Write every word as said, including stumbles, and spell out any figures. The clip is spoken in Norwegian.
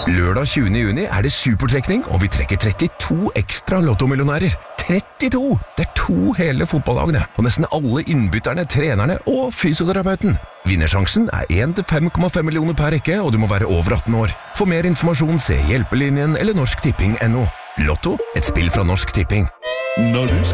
Lørdag tjuende juni er det supertrekning, og vi trekker trettito ekstra lottomillionærer. trettito! Det er to hele fotballagene, og nesten alle innbytterne, trenerne og fysioterapeuten. Vinnersjansen er én til fem komma fem millioner per rekke, og du må være over atten år. For mer informasjon se Hjelpelinjen eller Norsk Tipping punktum no. Lotto, et spill fra Norsk Tipping. Når du skal